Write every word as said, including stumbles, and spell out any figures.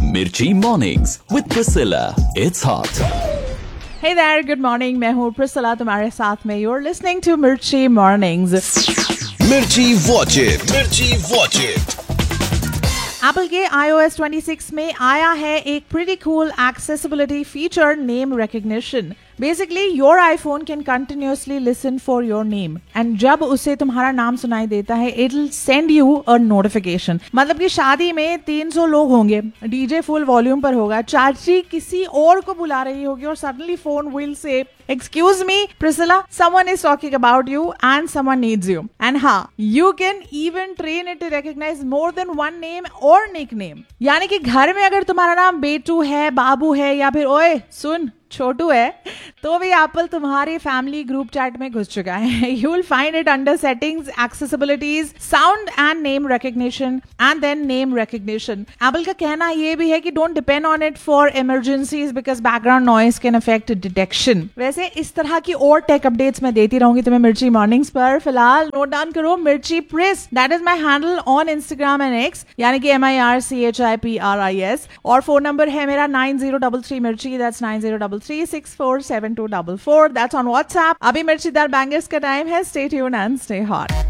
Mirchi Mornings with Priscilla. It's hot. Hey there, good morning. मैं हूँ Priscilla तुम्हारे साथ में. You're listening to Mirchi Mornings. Mirchi Watch It. Mirchi Watch It. Apple के i O S twenty-six में आया है एक pretty cool accessibility feature, name recognition. Basically, your iPhone can continuously listen for your name. And जब उसे तुम्हारा नाम सुनाई देता है, it'll send you a notification. मतलब कि शादी में तीन सौ लोग होंगे, डीजे फुल वॉल्यूम पर होगा, चाची किसी और को बुला रही होगी और suddenly phone will say, Excuse me, Priscilla, someone is talking about you and someone needs you. And हाँ, you can even train it to recognize more than one name or nickname. यानी कि घर में अगर तुम्हारा नाम बेटू है, बाबू है या फिर ओए सुन छोटू है, तो भी एप्पल तुम्हारे फैमिली ग्रुप चैट में घुस चुका है. You will find it under settings, एक्सेसिबिलिटीज, sound and name recognition and then name recognition. Apple का कहना ये भी है कि don't depend on it for emergencies because background noise can affect detection. वैसे इस तरह की और टेक अपडेट्स मैं देती रहूंगी तुम्हें मिर्ची मॉर्निंग्स पर. फिलहाल नोट डाउन करो मिर्ची प्रिस, that is my handle on Instagram and x, यानी कि M I R C H I P R I S. और फोन नंबर है मेरा नाइन जीरो डबल थ्री मिर्ची, that's nine zero double three six four seven to double four. That's on WhatsApp. अभी मिर्चीदार bangers का time है. Stay tuned and stay hot.